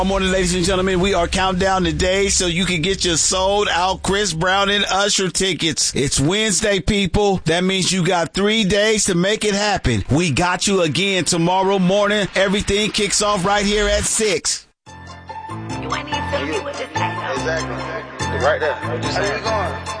Good morning, ladies and gentlemen. We are counting down the days so you can get your sold out Chris Brown and Usher tickets. It's Wednesday, people. That means you got 3 days to make it happen. We got you again tomorrow morning. Everything kicks off right here at 6. You ain't even tell me what to say. Exactly. Right there. What you saying?